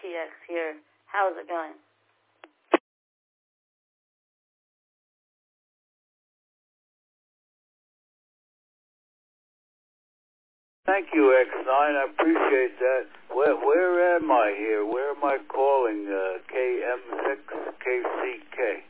TX here. How's it going? Thank you, X9. I appreciate that. Where am I here? Where am I calling? KM6KCK.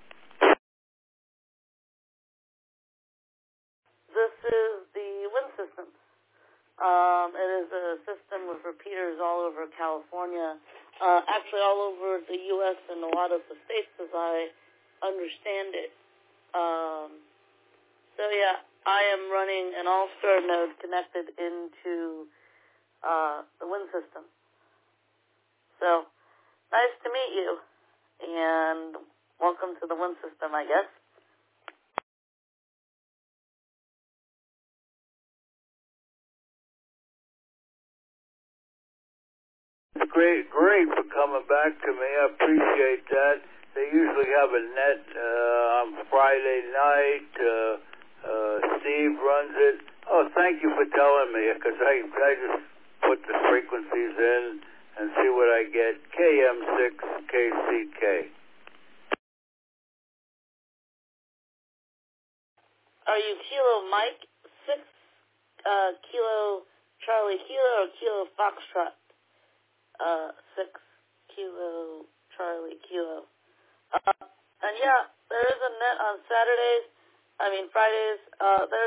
This is the Wind System. It is a system with repeaters all over California, actually all over the U.S. and a lot of the states, as I understand it. So yeah, I am running an All-Star node connected into the Wind System. So nice to meet you, and welcome to the Wind System, I guess. Great for coming back to me. I appreciate that. They usually have a net on Friday night. Steve runs it. Oh, thank you for telling me, because I just put the frequencies in and see what I get. KM6KCK. Are you Kilo Mike 6, Kilo Charlie Kilo, or Kilo Foxtrot 6, Kilo Charlie Kilo? And yeah, there is a net on Fridays. There's